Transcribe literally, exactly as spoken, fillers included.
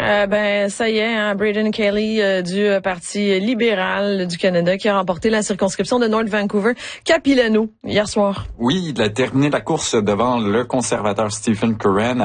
Euh, ben ça y est, hein, Braden Kelly euh, du euh, Parti libéral du Canada qui a remporté la circonscription de North Vancouver-Capilano hier soir. Oui, il a terminé la course devant le conservateur Stephen Curran